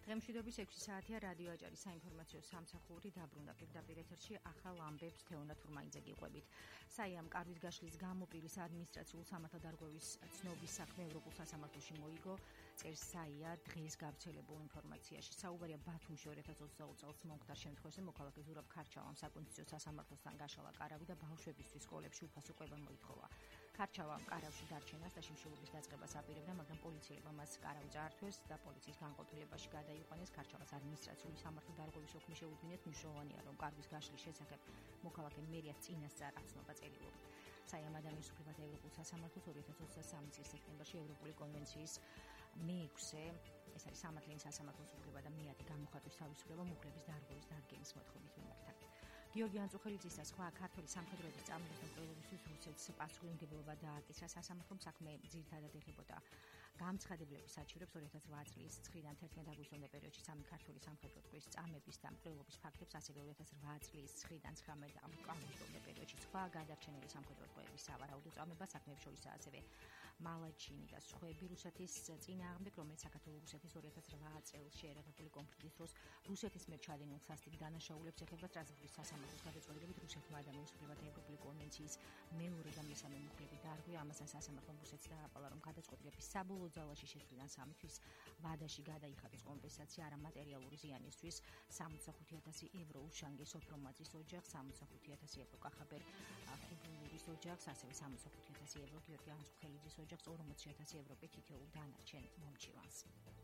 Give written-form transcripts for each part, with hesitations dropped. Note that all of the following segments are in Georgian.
დღემშვიდობის 6 საათია რადიო აჭარის საინფორმაციო სამსახური დაბრუნდა პირდაპირ ეთერში ახალ ამბებს თეონა თურმაიძე გიყვებით. საიამ კარვის გაშლის გამო პირის ადმინისტრაციულ სამართალდარღვევის ცნობის საქმე ევროპულ სასამართლოში მოიგო. წერს საია დღეს გავრცელებულ ინფორმაციაში. საუბარია ბათუმში 2020 წელს მომხდარ შემთხვევაში მოქალაქე ზურაბ ქარჩავამ საკონსტიტუციო სასამართლოსთან გაშალა კარავი და ბავშვებისთვის სკოლებში უფასო კვება მოითხოვა. ქარჩავამ კარავში დარჩენას და შიმშილობის დაწყებას აპირებდა, მაგრამ პოლიციელებმა მას კარავი წაართვეს და პოლიციის განყოფილებაში გადაიყვანეს. ქარჩავას ადმინისტრაციული სამართალდარღვევის ოქმი შეუდგინეს. მნიშვნელოვანია, რომ კარვის გაშლის შესახებ მოქალაქე მერიას წინასწარ აცნობა წერილობით. საიამ ადამიანის უფლებათა ევროპულ სასამართლოს 2023 წლის სექტემბერში ევროპული კონვენციის მე-6 ეს არის სამართლიანი სასამართლოს უფლება და მეათე გამოხატვის თავისუფლება მუხლების დარღვევის დადგენის მოთხოვნით მიმართა. გიორგი ანწუხელიძის და სხვა ქართველი სამხედროების წამების და მკვლელობისთვის რუსეთს პასუხისმგებლობა დააკისრა. სასამართლომ საქმე ძირითადად ეხებოდა გამცხადებლების საჩივრებს 2008 წლის 9-დან 11 აგვისტომდე პერიოდში სამი ქართველი სამხედრო წყვილის წამების და მკვლელობის ფაქტებს, ასევე 2008 წლის 9-დან 19 აგვისტომდე პერიოდში სხვა გადარჩენილი სამხედრო წყვილების სავარაუდო წამება, საქმეებს შორისაა ასევე მალაჩინი და სხვები რუსეთის წინააღმდეგ, რომელიც საქართველოს რუსეთის 2008 წელს შეერაღებული კონფლიქტის დროს რუსეთის მიერ ჩადენილ სასტიკ დანაშაულებს ეხება. სტრასბურგის სასამართლოს გადაწყვეტილებით რუსეთმა ადამიანის უფლებათა ევროპული კონვენციის მეორე და მესამე მუხლები დაარღვია. ამასთან სასამართლომ რუსეთს დააყოლა, რომ გადაწყვეტილების საბოლოო ძალაში შესვლიდან 3 თვის ვადაში გადაიხადოს კომპენსაცია არამატერიალური ზიანისთვის 65,000 евро უშანგეს სოფრომაძის ოჯახს, 65,000 евро კახაბერ ხუბულურის ოჯახს, ასევე 65,000 евро გიორგი ანწუხელიძის ოჯახს, 40,000 евро პეთითეულ დანარჩენ მომჭირვანს.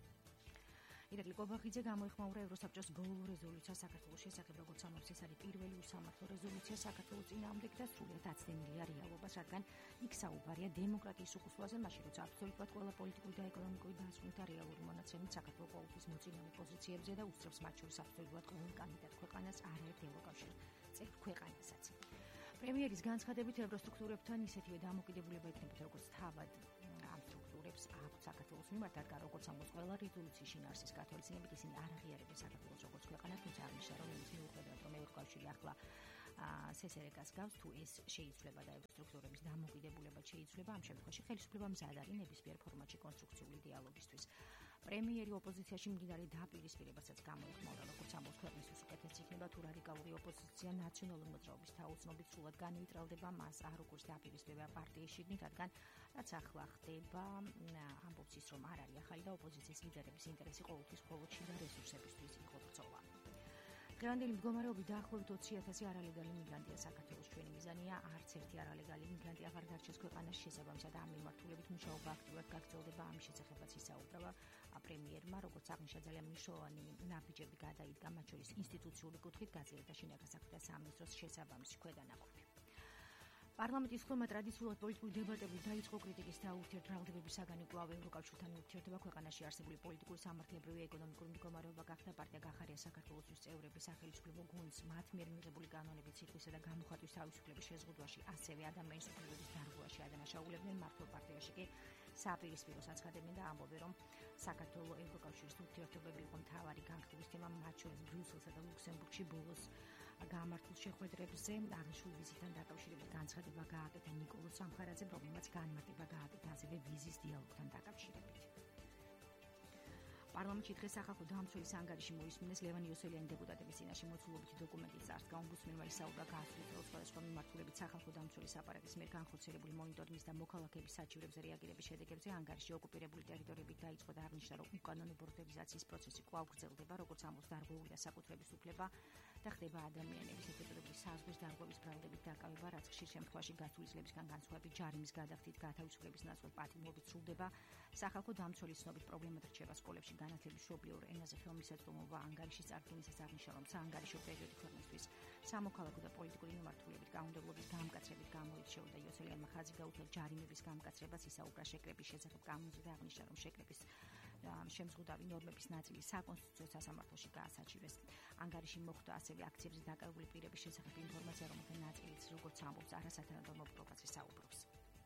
ირაკლი კობახიძე გამოიხმაურა ევროსაბჭოს ბოლო რეზოლუციას საქართველოს შესახებ, როგორც ამბობს, ეს არის პირველი უსამართლო რეზოლუცია საქართველოს წინააღმდეგ და სრულიად აცდენილია რეალობას, რადგან იქ საუბარია დემოკრატიის უხსვლაზე, მაშინ როცა აბსოლუტურად ყველა პოლიტიკური და ეკონომიკური დასკვნით რეალური მონაცემით საქართველოს ყოველთვის მოწინავე პოზიციებზე და უსწრებს მათ შორის აბსოლუტურად ყველა კანდიდატ ქვეყანას, არაერთ ევროკავშირ წევრ ქვეყანასაც. პრემიერის განცხადებით ევროსტრუქტურებთან ისეთივე დამოკიდებულება იქნებოდა, როგორც თავად ამ სტრუქტურებს აქვს საქართველოს მიმართ, რადგან როგორც ამბობს ყველა რეზოლუციის შინაარსის გათვალისწინებით ისინი არ აღიარებენ საქართველოს როგორც ქვეყანას, თუმცა აღნიშნა, რომ იმის მიუხედავად, რომ ევროკავშირი ახლა სესერეკას გავს, თუ ეს შეიცვლება და ევროსტრუქტურების დამოკიდებულება შეიცვლება, ამ შემთხვევაში ხელისუფლება მზად არის ნებისმიერ ფორმატში კონსტრუქციული დიალოგისთვის. პრემიერი ოპოზიციაში მდიდარი დაპირისპირებასაც გამოიხმაურა, როგორც ამბობს, ქვეყნის უკეთესი იქნება თუ რადიკალური ოპოზიცია ნაციონალური მოძრაობის თაოსნობით სრულად განეიტრალდება მას, როგორც დაპირისპირება პარტიის შიგნით, რადგან რაც ახლა ხდება, ამბობს ის, რომ არ არის ახალი და ოპოზიციის ლიდერების ინტერესი ყოველთვის მხოლოდ შიდა რესურსებისთვის იყო ბრძოლა. დღევანდელი მდგომარეობით დაახლოებით 20,000 არალეგალი მიგრანტია საქართველოს. ჩვენი მიზანია არც ერთი არალეგალი მიგრანტი აღარ დარჩეს ქვეყანაში. შესაბამისად ამ მიმართულებით მუშაობა აქტიურად გაგრძელდება. ამის შესახებაც ისაუბრა პრემიერმა, როგორც აღნიშნა, ძალიან მნიშვნელოვანი ნაბიჯები გადაიდგა, მათ შორის ინსტიტუციური კუთხით გაძლიერდა და შინაგან საქმეთა სამინისტროს შესაბამისი ქვედანაყოფი. პარლამენტის ხმმა ტრადიციულად პოლიტიკური დებატები დაიწყო. კრიტიკის და ურთიერთბრალდებების საგანი კვლავ ევროკავშირთან ურთიერთობა ქვეყანაში არსებული პოლიტიკური, სამართლებრივი, ეკონომიკური მდგომარეობა გახდა. პარტია გახარია საქართველოს წევრების სახელმწიფო გუნდს მათ მიერ მიღებული კანონებით სიტყვისა და გამოხატვის თავისუფლების შეზღუდვაში, ასევე ადამიანის უფლებების დარღვევაში ადანაშაულებდნენ. მართლ პარტიაში კი საპირისპიროს აცხადებდნენ და ამბობენ, რომ საქართველოს ევროკავშირის ურთიერთობები იყო მთავარი განხილვის თემა, მათ შორის ბრიუსელსა და ლუქსემბურგში ბოლოს გამართულ შეხვედრებზე. აღნიშნულ ვიზიტთან დაკავშირებით განცხადება გააკეთა ნიკოლოზ სამხარაძემ, რომელმაც განმარტება გააკეთა ასევე ვიზის დიალოგთან დაკავშირებით. პარლამენტში დღეს სახალხო დამცველის ანგარიში მოისმინეს. ლევან იოსელიანი დეპუტატების წინაშე მოცულობითი დოკუმენტის წარსდგა. ომბუდსმენმა ისაუბრა გაასრულებელ სხვადასხვა მიმართულებით სახალხო დამცველის აპარატის მიერ განხორციელებული მონიტორინგის და მოქალაქეების საჩივრებზე რეაგირების შედეგებზე. ანგარიში ოკუპირებული ტერიტორიებით დაიწყო და აღნიშნა, რომ უკანონო ბოროტებიზაციის პროცესი კვლავ გრძელდება, როგორც ამბობს დარღვეული და საკუთრების უფლება და ხდება ადამიანების ეთნიკური საზღვრის დარღვევის ბრალდებით დაკავება, რაც ხშირ შემთხვევაში გასული წლებისგან განსხვავებით ჯარიმის გადახდით გათავისუფლების ნაცვლად პატიმრობით სრულდება. სახალხო დამცველის ცნობით პრობლემად რჩება სკოლებში განათლების მშობლიურ ენაზე ხელმისაწვდომობა. ანგარიშის წარდგენისას აღნიშნა, რომ საანგარიშო პერიოდი ქვეყნისთვის სამოქალაქო და პოლიტიკური მიმართულებით კანონმდებლობის გამკაცრებით გამოირჩეოდა. იოსელიანმა ხაზი გაუწია ჯარიმების გამკაცრებას, ისაუბრა შეკრების შესახებ კანონზე და აღნიშნა, რომ შეკრების შემზღუდავი ნორმების ნაწილი საკონსტიტუციო სასამართლოში გაასაჩივრეს. ანგარიში მოხვდა ასევე აქციებზე დაკავებული პირების შესახებ ინფორმაცია, რომელთა ნაწილიც, როგორც ამბობს, არასათანადო პროფესიის საუბრობს.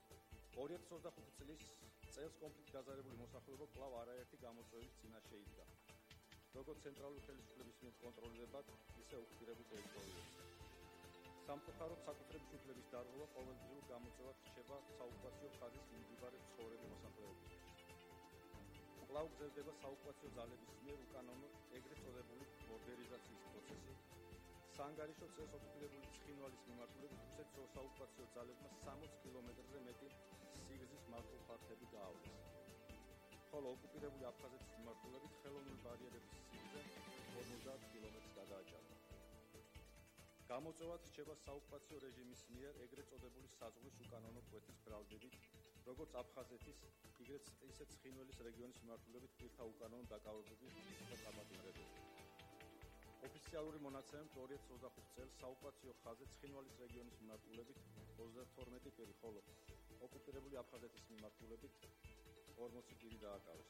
2025 წლის წელს კონფლიქტ გაზარებული მოსახლეობა კვლავ არაერთი გამოწვევის წინაშე იდგა. როგორც ცენტრალური ხელისუფლების მიერ კონტროლირებად, ისე ოკუპირებულ ტერიტორიებზე. სამწუხაროდ საკუთრების უფლების დარღვევა ყოველდღიურ გამოწვევად რჩება საოკუპაციო ხაზის მიმდებარე ცხოვრების მოსახლეობისთვის. კვლავ გრძელდება საოკუპაციო ძალების მიერ უკანონო ეგრეთ წოდებული ბორდერიზაციის პროცესი. საანგარიშო წელს ოკუპირებული ცხინვალის მიმართულებით რუსეთის საოკუპაციო ძალებმა 60 კილომეტრზე მეტი სიგრძის მარტოხარხები გაავლეს. ხოლო ოკუპირებული აფხაზეთის მიმართულებით ხელოვნური ბარიერების სიგრძე 50 კილომეტრს გადააჭარბა. გამოწვევად რჩება საოკუპაციო რეჟიმის მიერ ეგრეთ წოდებული საზღვრის უკანონო კვეთის ბრალდებით, როგორც აფხაზეთის, ისეთ ცხინვალის რეგიონის მიმართულებით პირთა უკანონო დაკავებები და გაბატონებები. ოფიციალური მონაცემებით 2025 წელს საოკუპაციო ხაზზე ცხინვალის რეგიონის მიმართულებით 32 პირი, ხოლო ოკუპირებული აფხაზეთის მიმართულებით 40 პირი დააკავეს.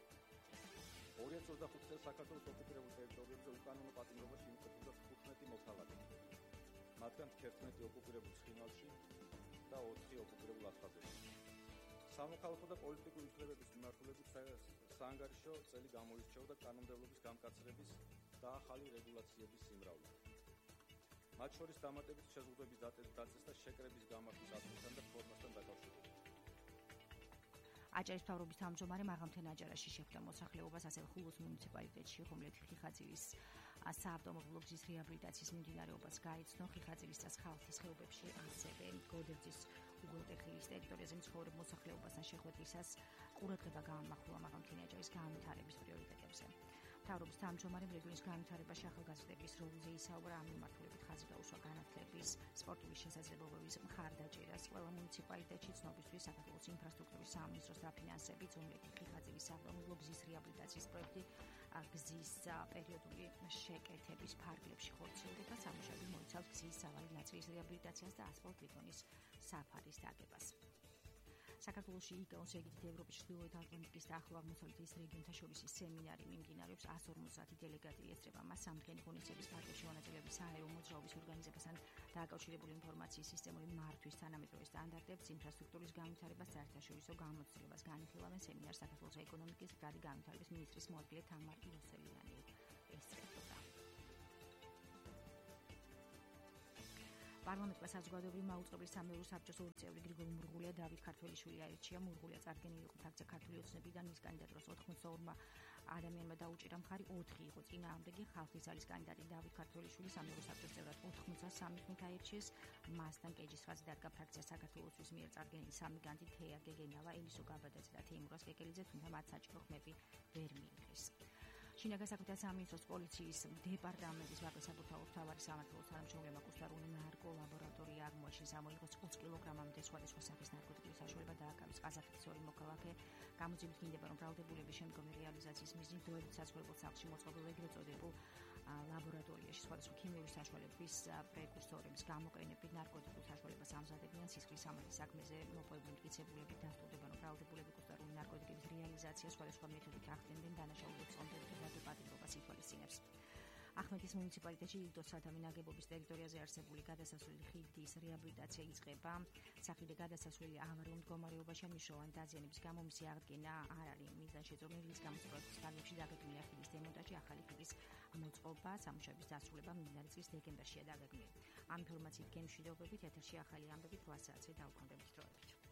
2025 წელს საქართველოს ოკუპირებულ ტერიტორიებზე უკანონო პატიმრობაში იმყოფებოდა 15 მოქალაქე. მათგან 11 ოკუპირებულ ცხინვალში და 4 ოკუპირებულ აფხაზეთში. სამოქალაქო და პოლიტიკური უფლებების მიმართულებით საანგარიშო წელი გამოირჩეოდა კანონმდებლობის გამკაცრების და ახალი რეგულაციების სიმრავლით. მათ შორის დამატებით შეზღუდვების დაწესდა შეკრების გამართვის აზრთან და ფორმასთან დაკავშირებით. აჭარის მთავრობის თავმჯდომარე მაღალმთიან აჭარაში შეხვდა მოსახლეობას, ასევე ხულოს მუნიციპალიტეტში ღომლეთი ხიხაძირის საავტომობილო გზის რეაბილიტაციის მიმდინარეობას გაიცნო. ხიხაძირისას ხალხის ხეობებში, ასევე გოდერძის უგოლტეხილის ტერიტორიაზე მცხოვრებ მოსახლეობასთან შეხვედრისას ყურადღება გაამახვილა მაღალმთიანი აჭარის განვითარების პრიორიტეტებზე. მთავრობის თავმჯდომარემ რეგიონის განვითარებაში ახალგაზრდების როლზე ისაუბრა, ამ მიმართულებით ხაზი გაუსვა განათლების, სპორტული შესაძლებლობების მხარდაჭერას. ყველა მუნიციპალიტეტში ცნობისთვის საქართველოს ინფრასტრუქტურის სამინისტროს დაფინანსებით ღომლეთი ხიხაძირის საავტომობილო გზის რეაბილიტაციის პროექტი გზის პერიოდული შეკეთების ფარგლებში ხორციელდება. სამუშაოები მოიცავს გზის სავალი ნაწილის რეაბილიტაციას და ასფალტ ბეტონის საფარის დაგებას. საქართველოში იგაოს ეგიდით ევროპის ჩრდილოეთ ატლანტიკის და ახლო აღმოსავლეთის რეგიონთა შორის სემინარი მიმდინარეობს. 150 დელეგატი ესწრება მას სამთქენი ღონისძიების ფარგლებში მონაწილეობის საერო მოძრაობის ორგანიზებასთან დაკავშირებული ინფორმაციის სისტემური მართვის თანამედროვე სტანდარტებს, ინფრასტრუქტურის განვითარებას, საერთაშორისო გამოცდილებას განიხილავენ. სემინარს საქართველოს ეკონომიკის მდგრადი განვითარების მინისტრის მოადგილე თამარ იოსელიანი ესწრებოდა. პარლამენტმა საზოგადოებრივი მაუწყებლის სამეურვეო საბჭოს ორი წევრი გრიგოლ მურღულია, დავით ქართველიშვილი აირჩია. მურღულია წარდგენილი იყო ფრაქცია ქართული ოცნებიდან, მის კანდიდატურას 82 ადამიანმა დაუჭირა მხარი, 4 იყო წინააღმდეგი. ხალხის ძალის კანდიდატი დავით ქართველიშვილი სამეურვეო საბჭოს წევრად 83 ხმით აირჩიეს. მასთან კეჯისხაზი დადგა ფრაქცია საქართველოსთვის მიერ წარდგენილი 3 განდი თეა გეგენავა, ელისო გაბადაძე და თეიმურაზ კეკელიძე, თუმცა მათ საჭირო ხმები ვერ მიიღეს. შინაგან საქმეთა სამინისტროს პოლიციის დეპარტამენტის ვაჭროსაბუთაო მთავარი სამმართველოს თანამშრომლებმა კუსტარული ნარკო ლაბორატორია აღმოაჩინეს. ამოიღოს 20 კილოგრამამდე სხვადასხვა სახის ნარკოტიკული საშუალება დააკავეს. ყაზახეთის 2 მოქალაქე გამოძიებით გინდება, რომ ბრალდებულების შემდგომი რეალიზაციის მიზნით დროებით საცხოვრებელ სახლში მოწყობილ ეგრეთ წოდებულ ლაბორატორიაში სხვადასხვა ქიმიური საშუალების პრეკურსორების გამოყენებით ნარკოტიკულ საშუალებას ამზადებიან. სისხლის სამართლის საქმეზე მოპოვებული მტკიცებულებით დასტურდება, რომ ბრალდებულები კუსტარული ნარკოტიკების რეალიზაციას სხვადასხვა მეთოდით ახდენდნენ. დანაშაულებს წონდებოდა და პატიმრობას ითვალისწინებს. ახმეტის მუნიციპალიტეტში ილდოს სათავე ნაგებობის ტერიტორიაზე არსებული გადასასვლელი ხიდის რეაბილიტაცია იწყება. სახიდე გადასასვლელი ავარიულ მდგომარეობაშია, მნიშვნელოვანი დაზიანების გამო მისი აღდგენა არ არის მიზანშეწონილი. რის გამოც პროექტის ფარგლებში დაგეგმილია ხიდის დემონტაჟი, ახალი ხიდის მოწყობა. სამუშაოების დასრულება მიმდინარე წლის დეკემბერშია დაგეგმილი. ამ ინფორმაციით გემშვიდობებით ეთერში ახალი ამბებით 8 საათზე დაუბრუნდებით დროებით.